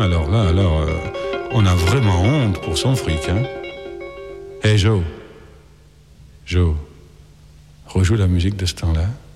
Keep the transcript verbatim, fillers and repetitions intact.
Alors là, alors, euh, on a vraiment honte pour son fric, hein. Hey Joe, Joe, rejoue la musique de ce temps-là.